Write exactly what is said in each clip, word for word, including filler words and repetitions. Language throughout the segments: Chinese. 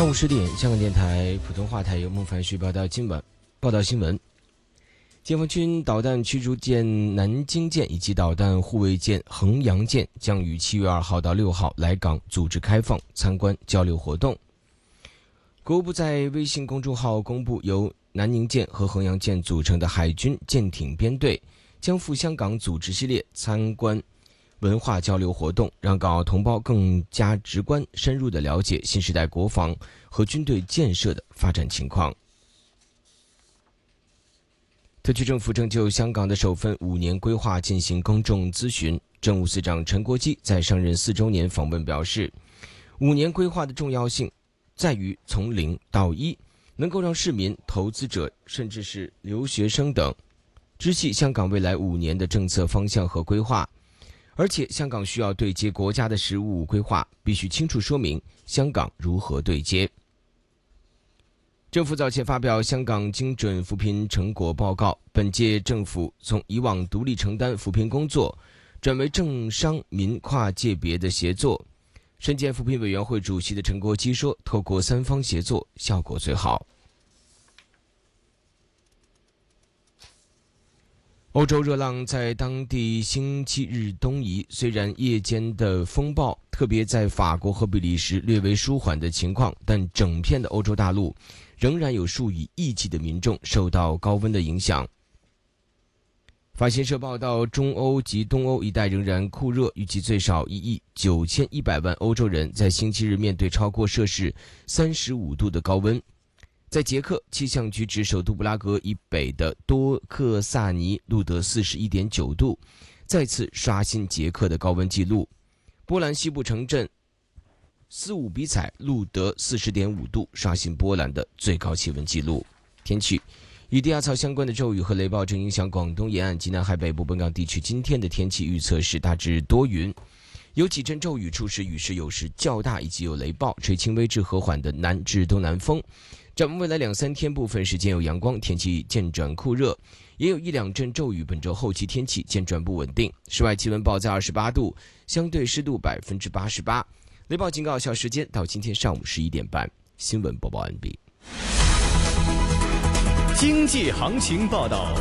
上午十点，香港电台普通话台由孟凡旭报道今晚报道新闻。解放军导弹驱逐舰南京舰以及导弹护卫舰衡阳舰将于七月二号到六号来港组织开放参观交流活动。国务部在微信公众号公布，由南宁舰和衡阳舰组成的海军舰艇编队将赴香港组织系列参观文化交流活动，让港澳同胞更加直观深入地了解新时代国防和军队建设的发展情况。特区政府正就香港的首份五年规划进行公众咨询。政务司长陈国基在上任四周年访问表示，五年规划的重要性在于从零到一，能够让市民、投资者甚至是留学生等知悉香港未来五年的政策方向和规划。而且香港需要对接国家的“十五五”规划，必须清楚说明香港如何对接。政府早前发表香港精准扶贫成果报告，本届政府从以往独立承担扶贫工作，转为政商民跨界别的协作。身兼扶贫委员会主席的陈国基说，透过三方协作，效果最好。欧洲热浪在当地星期日东移，虽然夜间的风暴特别在法国和比利时略微舒缓的情况，但整片的欧洲大陆仍然有数以亿计的民众受到高温的影响。法新社报道，中欧及东欧一带仍然酷热，预计最少一亿九千一百万欧洲人在星期日面对超过摄氏三十五度的高温。在捷克，气象局指首都布拉格以北的多克萨尼录得 四十一点九度，再次刷新捷克的高温纪录。波兰西部城镇斯伍比采录得 四十点五度，刷新波兰的最高气温纪录。天气，与低压槽相关的骤雨和雷暴正影响广东沿岸及南海北部本港地区。今天的天气预测是大致多云，有几阵骤雨，初时雨势有时较大，以及有雷暴，吹轻微至和缓的南至东南风。展望未来两三天，部分时间有阳光，天气渐转酷热，也有一两阵骤雨。本周后期天气渐转不稳定，室外气温报在二十八度，相对湿度百分之八十八。雷暴警告有效时间到今天上午十一点半。新闻播报完毕。 经济行情报道。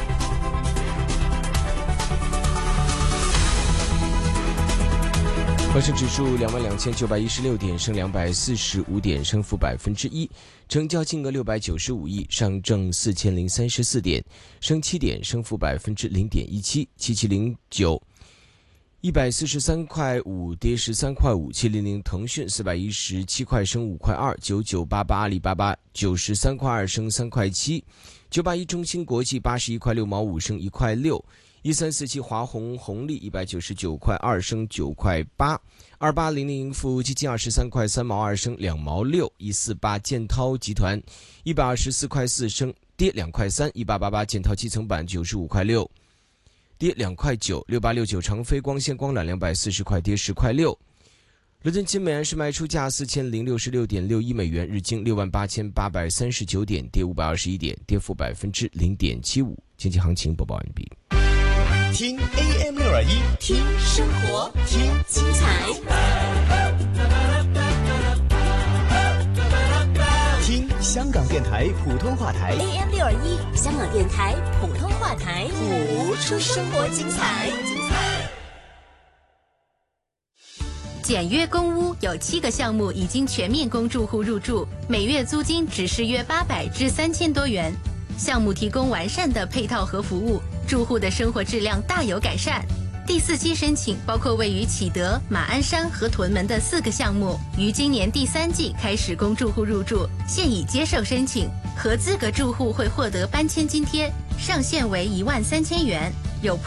恒生指数两万两千九百一十六点，升两百四十五点，升幅百分之一，成交金额六百九十五亿。上证四千零三十四点，升七点，升幅百分之零点一七。七七零九一百四十三块五，跌十三块五。七零零腾讯四百一十七块，升五块二。九九八八阿里巴巴九十三块二，升三块七。九八一中芯国际八十一块六毛五，升一块六。一三四七华虹红利一百九十九块二，升九块八。二八零零富基金二十三块三毛二，升两毛六。一四八建滔集团一百二十四块四，升跌两块三。一八八八建滔基层板九十五块六，跌两块九。六八六九长飞光纤光缆两百四十块，跌十块六。伦敦金每安士卖出价四千零六十六点六一美元，日经六万八千八百三十九点，跌五百二十一点，跌幅百分之零点七五。经济行情播报完毕。 听 A M 六二一， 听生活，听精彩， 听香港电台普通话台 A M 六二一，香港电台普通话台，谱出生活精彩。 简约公屋有七个项目已经全面供住户入住，每月租金只是约八百至三千多元。项目提供完善的配套和服务，住户的生活质量大有改善。第四期申请包括位于启德、马鞍山和屯门的四个项目，于今年第三季开始供住户入住，现已接受申请。合资格住户会获得搬迁津贴，上限为一万三千元。有